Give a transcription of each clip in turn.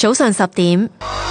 早上10點，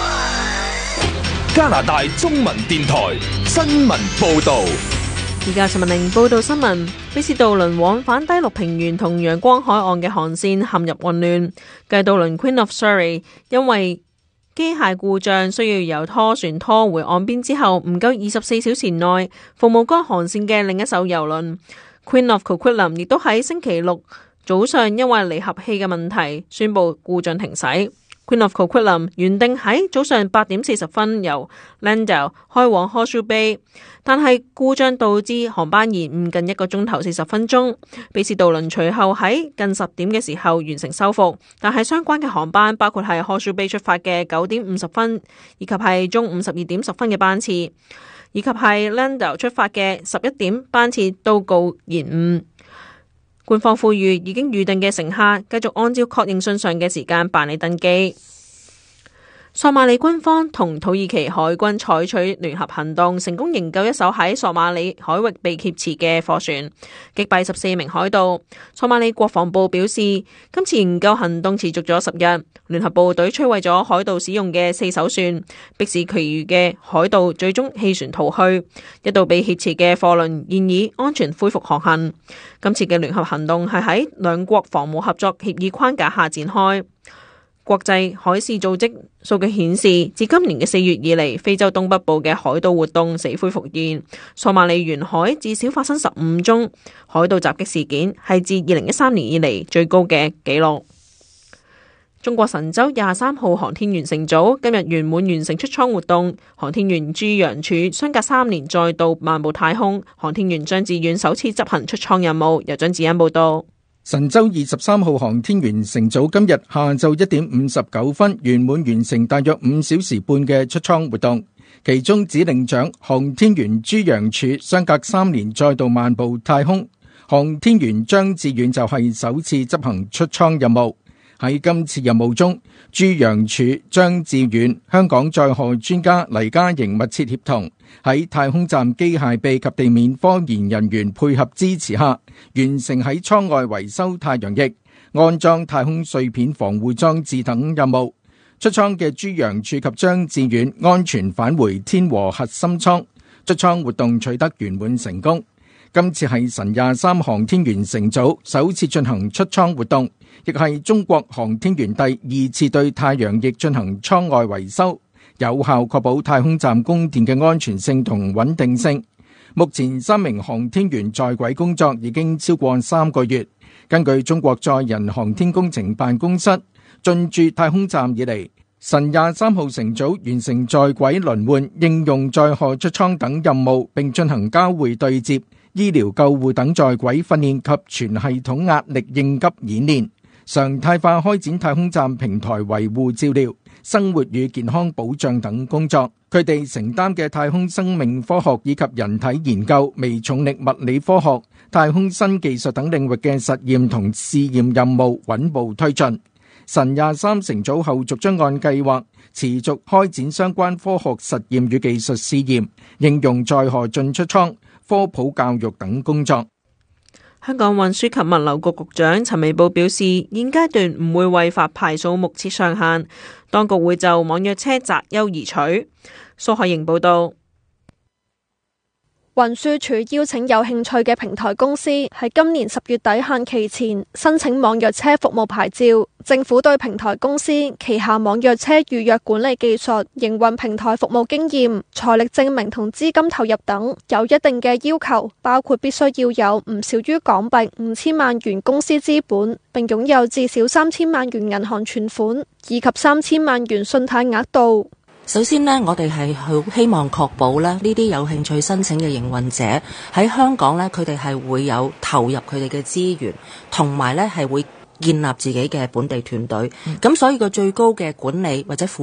加拿大中文電台新聞報道。 而家陳文玲報道新聞。卑斯渡輪往返低陸平原同陽光海岸嘅航線陷入混亂，繼渡輪 Queen of Surrey 因為機械故障需要由拖船拖回岸邊之後，唔夠24小時內服務該航線嘅另一艘郵輪 Queen of Coquitlam 亦都喺星期六早上因為離合器嘅問題宣布故障停駛。Queen of Coquitlam 原定喺早上8點40分由 Landau 開往 Horseshoe Bay， 但係故障導致航班延誤近1個鐘頭40分鐘。卑斯渡輪隨後喺近10點嘅時候完成修復，但係相關嘅航班包括係 Horseshoe Bay 出發嘅9點50分，以及係中午12點10分嘅班次，以及係 Landau 出發嘅11點班次都告延誤。官方呼籲已經預定嘅乘客繼續按照確認信上嘅時間辦理登機。索馬里軍方同土耳其海軍採取聯合行動，成功營救一艘喺索馬里海域被挾持嘅貨船，擊斃14名海盜。索馬里國防部表示，今次營救行動持續咗10日，聯合部隊摧毀咗海盜使用嘅4艘船，迫使其餘嘅海盜最終棄船逃去。一度被挾持嘅貨輪現已安全恢復航行。今次嘅聯合行動係喺兩國防務合作協議框架下展開。國際海事組織數據顯示，自今年嘅4月以嚟，非洲東北部嘅海盜活動死灰復燃。索馬里沿海至少發生15宗海盜襲擊事件，係自2013年以嚟最高嘅紀錄。中國神舟23號航天員乘組今日圓滿完成出艙活動，航天員朱楊柱相隔3年再度漫步太空，航天員張志遠首次執行出艙任務。由張子欣報道。 神舟23號航天員乘組今日下晝1點59分圓滿完成大約5小時半嘅出艙活動，其中指令長航天員朱楊柱相隔3年再度漫步太空，航天員張志遠就係首次執行出艙任務。喺今次任務中，朱楊柱、張志遠、香港載荷專家黎家瑩密切協同，喺太空站機械臂及地面科研人員配合支持下，完成喺艙外維修太陽翼、安裝太空碎片防護裝置等任務。出艙嘅朱楊柱及張志遠安全返回天和核心艙，出艙活動取得圓滿成功。今次係神23航天員乘組首次進行出艙活動，亦係中國航天員第2次對太陽翼進行艙外維修，有效確保太空站供電嘅安全性同穩定性。目前3名航天員在軌工作已經超過3個月。根據中國載人航天工程辦公室，進駐太空站以嚟，神23號乘組完成在軌輪換、應用載荷出艙等任務，並進行交會對接、醫療救護等在軌訓練及全系統壓力應急演練，常態化開展太空站平台維護照料、生活與健康保障等工作。佢哋承擔嘅太空生命科學以及人體研究、微重力物理科學、太空新技術等領域嘅實驗同試驗任務穩步推進。神23乘組後續將按計劃持續開展相關科學實驗與技術試驗、應用載荷進出艙、科普教育等工作。 香港運輸及物流局局長陳美寶表示，現階段唔會為發牌數目設上限，當局會就網約車擇優而取。蘇海瑩報道。 運輸署邀請有興趣嘅平台公司喺今年10月底限期前申請網約車服務牌照。政府對平台公司旗下網約車預約管理技術、營運平台服務經驗、財力證明同資金投入等有一定嘅要求，包括必須要有唔少於港幣5000萬元公司資本，並擁有至少3000萬元銀行存款，以及3000萬元信貸額度。 首先呢，我哋係好希望確保咧，呢啲有興趣申請嘅營運者喺香港咧，佢哋係會有投入佢哋嘅資源，同埋咧係會建立自己嘅本地團隊。咁所以個最高嘅管理或者